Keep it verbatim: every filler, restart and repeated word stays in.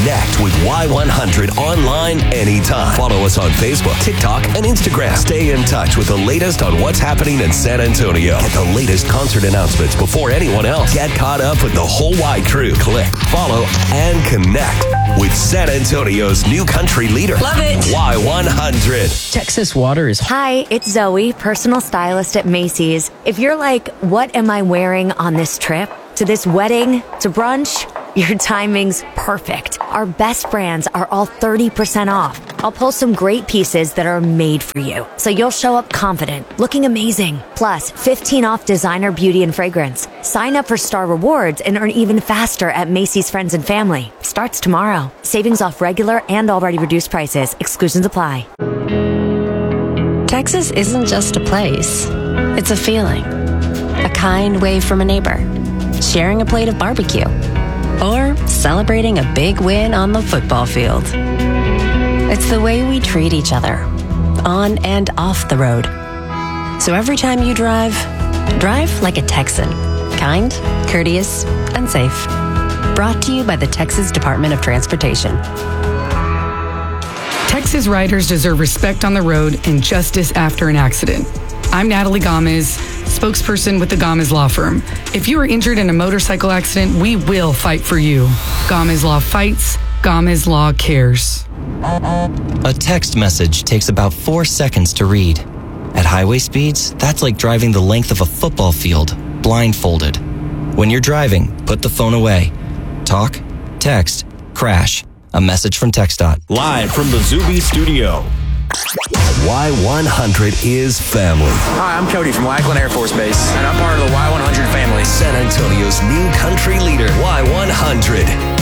Connect with Y one hundred online anytime. Follow us on Facebook, TikTok, and Instagram. Stay in touch with the latest on what's happening in San Antonio. Get the latest concert announcements before anyone else. Get caught up with the whole Y crew. Click, follow, and connect with San Antonio's new country leader. Love it. Y one hundred. Texas Water is... Hi, it's Zoe, personal stylist at Macy's. If you're like, what am I wearing on this trip? To this wedding? To brunch? Your timing's perfect. Our best brands are all thirty percent off. I'll pull some great pieces that are made for you, so you'll show up confident, looking amazing. Plus, fifteen off designer beauty and fragrance. Sign up for Star Rewards and earn even faster at Macy's Friends and Family. Starts tomorrow. Savings off regular and already reduced prices. Exclusions apply. Texas isn't just a place. It's a feeling. A kind wave from a neighbor. Sharing a plate of barbecue. Or celebrating a big win on the football field. It's the way we treat each other, on and off the road. So every time you drive, drive like a Texan. Kind, courteous, and safe. Brought to you by the Texas Department of Transportation. Texas riders deserve respect on the road and justice after an accident. I'm Natalie Gomez, spokesperson with the Gomez Law Firm. If you are injured in a motorcycle accident, we will fight for you. Gomez Law fights, Gomez Law cares. A text message takes about four seconds to read. At highway speeds, that's like driving the length of a football field, blindfolded. When you're driving, put the phone away. Talk, text, crash. A message from TxDOT. Live from the Zuby studio. Y one hundred is family. Hi, I'm Cody from Lackland Air Force Base, and I'm part of the Y one hundred family. San Antonio's new country leader, Y one hundred.